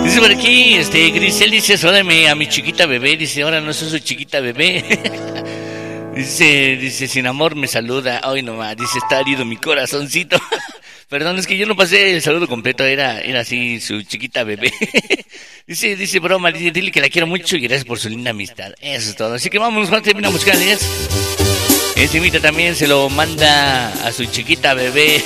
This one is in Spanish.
Dice por aquí, Grisel dice, sódeme a mi chiquita bebé. Dice, ahora no soy su chiquita bebé. Dice, sin amor me saluda. Ay, nomás, dice, está herido mi corazoncito. Perdón, es que yo no pasé el saludo completo, era así, su chiquita bebé. Dice broma, dile que la quiero mucho y gracias por su linda amistad. Eso es todo. Así que vámonos, Juan, termina musicales. Este invita también se lo manda a su chiquita bebé.